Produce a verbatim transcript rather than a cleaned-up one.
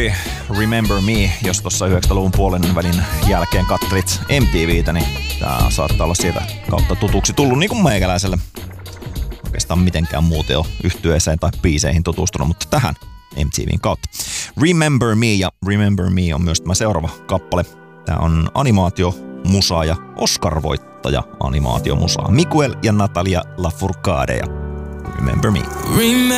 toi Remember Me, jos tuossa yhdeksänkymmentäluvun puolen välin jälkeen kattelit M T V:tä, niin tää saattaa olla sieltä kautta tutuksi tullut niin kuin meikäläiselle. Oikeastaan mitenkään muuten ole yhtyeeseen tai biiseihin tutustunut, mutta tähän M T V:n kautta. Remember Me, ja Remember Me on myös tämä seuraava kappale. Tää on animaatiomusa ja Oscar-voittaja animaatiomusa. Miguel ja Natalia Lafourcade ja Remember Me.